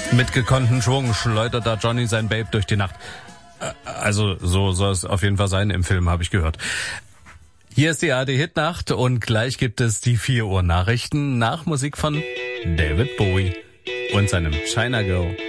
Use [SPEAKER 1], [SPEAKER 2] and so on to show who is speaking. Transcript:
[SPEAKER 1] Mit gekonnten Schwung schleudert da Johnny sein Babe durch die Nacht. Also so soll es auf jeden Fall sein im Film, habe ich gehört. Hier ist die ARD-Hitnacht und gleich gibt es die 4 Uhr Nachrichten nach Musik von David Bowie und seinem China Girl.